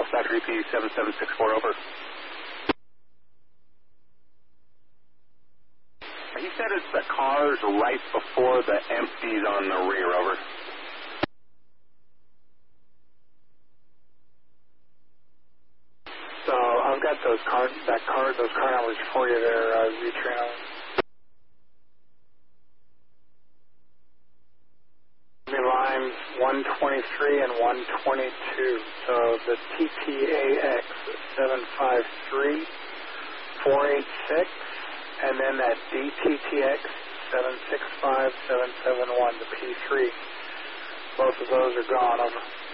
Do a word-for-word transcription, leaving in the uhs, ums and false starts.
Factory P seven seven six four, over. He said it's the cars right before the empties on the rear, over. So I've got those car, that car, those car numbers for you there, uh, Z-Trail. Lines one twenty-three and one twenty-two. So the T T A X seven five three four eight six, and then that D T T X seven six five seven seven one, the P three. Both of those are gone, over.